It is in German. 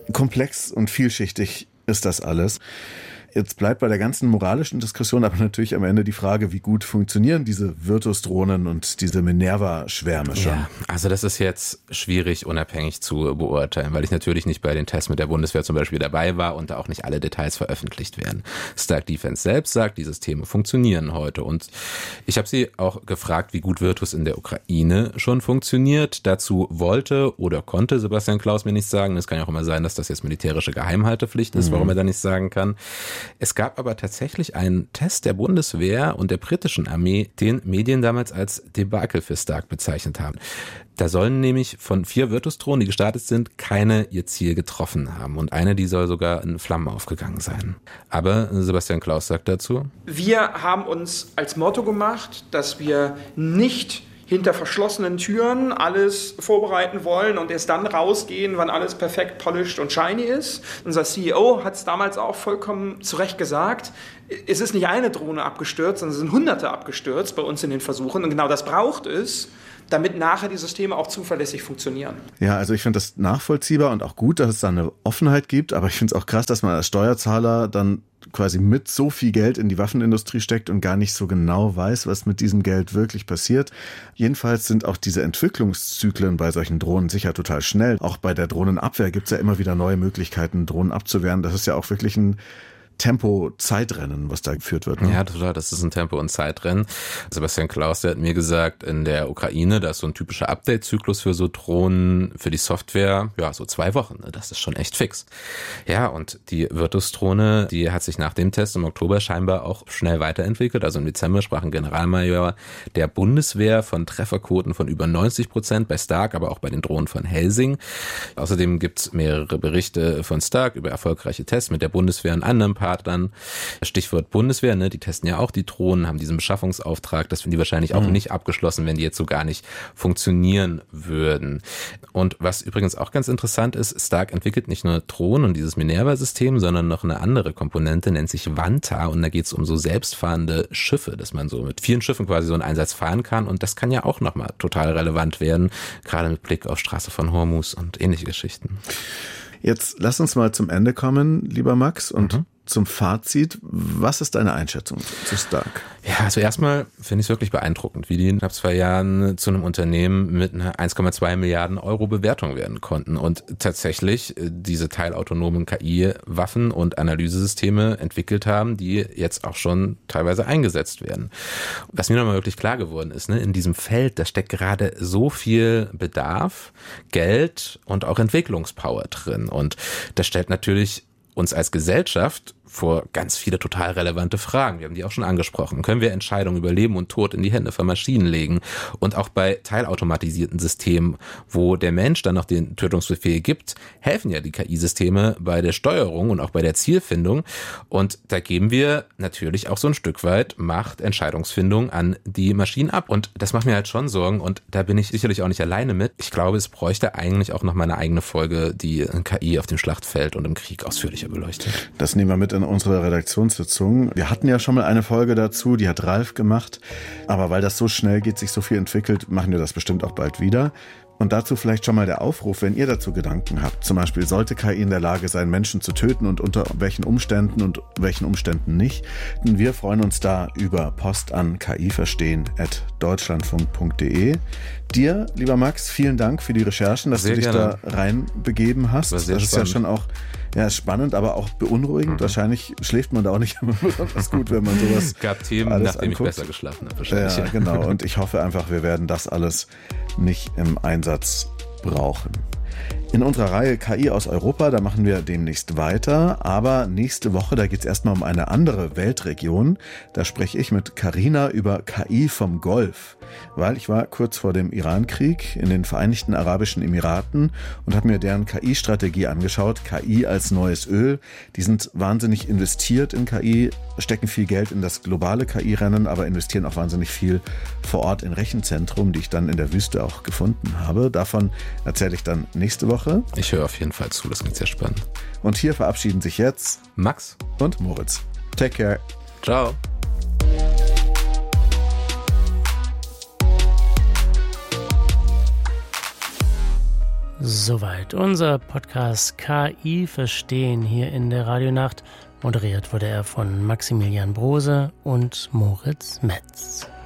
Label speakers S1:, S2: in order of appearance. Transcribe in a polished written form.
S1: komplex und vielschichtig ist das alles. Jetzt bleibt bei der ganzen moralischen Diskussion aber natürlich am Ende die Frage, wie gut funktionieren diese Virtus-Drohnen und diese Minerva-Schwärme schon?
S2: Ja, also das ist jetzt schwierig unabhängig zu beurteilen, weil ich natürlich nicht bei den Tests mit der Bundeswehr zum Beispiel dabei war und da auch nicht alle Details veröffentlicht werden. Stark Defense selbst sagt, die Systeme funktionieren heute und ich habe sie auch gefragt, wie gut Virtus in der Ukraine schon funktioniert. Dazu wollte oder konnte Sebastian Klaus mir nicht sagen. Es kann ja auch immer sein, dass das jetzt militärische Geheimhaltepflicht ist, warum er da nicht sagen kann. Es gab aber tatsächlich einen Test der Bundeswehr und der britischen Armee, den Medien damals als Debakel für Stark bezeichnet haben. Da sollen nämlich von 4 Virtus-Drohnen, die gestartet sind, keine ihr Ziel getroffen haben. Und eine, die soll sogar in Flammen aufgegangen sein. Aber Sebastian Klaus sagt dazu:
S3: Wir haben uns als Motto gemacht, dass wir nicht hinter verschlossenen Türen alles vorbereiten wollen und erst dann rausgehen, wann alles perfekt polished und shiny ist. Unser CEO hat es damals auch vollkommen zu Recht gesagt. Es ist nicht eine Drohne abgestürzt, sondern es sind Hunderte abgestürzt bei uns in den Versuchen. Und genau das braucht es, damit nachher die Systeme auch zuverlässig funktionieren.
S1: Ja, also ich finde das nachvollziehbar und auch gut, dass es da eine Offenheit gibt. Aber ich finde es auch krass, dass man als Steuerzahler dann quasi mit so viel Geld in die Waffenindustrie steckt und gar nicht so genau weiß, was mit diesem Geld wirklich passiert. Jedenfalls sind auch diese Entwicklungszyklen bei solchen Drohnen sicher total schnell. Auch bei der Drohnenabwehr gibt es ja immer wieder neue Möglichkeiten, Drohnen abzuwehren. Das ist ja auch wirklich ein Tempo-Zeitrennen, was da geführt wird. Ne?
S2: Ja, total. Das ist ein Tempo- und Zeitrennen. Sebastian Klaus, der hat mir gesagt, in der Ukraine, da ist so ein typischer Update-Zyklus für so Drohnen, für die Software, ja, so 2 Wochen. Ne? Das ist schon echt fix. Ja, und die Virtus-Drohne, die hat sich nach dem Test im Oktober scheinbar auch schnell weiterentwickelt. Also im Dezember sprach ein Generalmajor der Bundeswehr von Trefferquoten von über 90% bei Stark, aber auch bei den Drohnen von Helsing. Außerdem gibt's mehrere Berichte von Stark über erfolgreiche Tests mit der Bundeswehr und anderen Partnern. Stichwort Bundeswehr, ne, die testen ja auch die Drohnen, haben diesen Beschaffungsauftrag, das finden die wahrscheinlich auch nicht abgeschlossen, wenn die jetzt so gar nicht funktionieren würden. Und was übrigens auch ganz interessant ist, Stark entwickelt nicht nur Drohnen und dieses Minerva-System, sondern noch eine andere Komponente, nennt sich Vanta, und da geht es um so selbstfahrende Schiffe, dass man so mit vielen Schiffen quasi so einen Einsatz fahren kann, und das kann ja auch nochmal total relevant werden, gerade mit Blick auf Straße von Hormuz und ähnliche Geschichten.
S1: Jetzt lass uns mal zum Ende kommen, lieber Max, und zum Fazit. Was ist deine Einschätzung zu Stark?
S2: Ja, also erstmal finde ich es wirklich beeindruckend, wie die in knapp 2 Jahren zu einem Unternehmen mit einer 1,2 Milliarden Euro Bewertung werden konnten und tatsächlich diese teilautonomen KI-Waffen und Analysesysteme entwickelt haben, die jetzt auch schon teilweise eingesetzt werden. Was mir nochmal wirklich klar geworden ist, ne, in diesem Feld, da steckt gerade so viel Bedarf, Geld und auch Entwicklungspower drin, und das stellt natürlich uns als Gesellschaft vor ganz viele total relevante Fragen. Wir haben die auch schon angesprochen. Können wir Entscheidungen über Leben und Tod in die Hände von Maschinen legen? Und auch bei teilautomatisierten Systemen, wo der Mensch dann noch den Tötungsbefehl gibt, helfen ja die KI-Systeme bei der Steuerung und auch bei der Zielfindung. Und da geben wir natürlich auch so ein Stück weit Macht, Entscheidungsfindung an die Maschinen ab. Und das macht mir halt schon Sorgen, und da bin ich sicherlich auch nicht alleine mit. Ich glaube, es bräuchte eigentlich auch noch mal eine eigene Folge, die KI auf dem Schlachtfeld und im Krieg ausführlicher beleuchtet.
S1: Das nehmen wir mit in unsere Redaktionssitzung. Wir hatten ja schon mal eine Folge dazu, die hat Ralf gemacht. Aber weil das so schnell geht, sich so viel entwickelt, machen wir das bestimmt auch bald wieder. Und dazu vielleicht schon mal der Aufruf, wenn ihr dazu Gedanken habt. Zum Beispiel, sollte KI in der Lage sein, Menschen zu töten, und unter welchen Umständen und welchen Umständen nicht. Und wir freuen uns da über Post an kiverstehen@deutschlandfunk.de. Dir, lieber Max, vielen Dank für die Recherchen, dass du dich da reinbegeben hast. Das ist ja schon auch spannend, aber auch beunruhigend. Wahrscheinlich schläft man da auch nicht immer besonders gut, wenn man sowas
S2: gab Themen, nachdem ich besser geschlafen habe. Wahrscheinlich.
S1: Ja, genau. Und ich hoffe einfach, wir werden das alles nicht im Einsatz brauchen. In unserer Reihe KI aus Europa, da machen wir demnächst weiter, aber nächste Woche, da geht es erstmal um eine andere Weltregion. Da spreche ich mit Carina über KI vom Golf, weil ich war kurz vor dem Irankrieg in den Vereinigten Arabischen Emiraten und habe mir deren KI-Strategie angeschaut, KI als neues Öl. Die sind wahnsinnig investiert in KI, stecken viel Geld in das globale KI-Rennen, aber investieren auch wahnsinnig viel vor Ort in Rechenzentrum, die ich dann in der Wüste auch gefunden habe. Davon erzähle ich dann nächste Woche.
S2: Ich höre auf jeden Fall zu, das klingt sehr spannend.
S1: Und hier verabschieden sich jetzt
S2: Max
S1: und Moritz. Take care.
S2: Ciao.
S4: Soweit unser Podcast KI verstehen hier in der Radionacht. Moderiert wurde er von Maximilian Brose und Moritz Metz.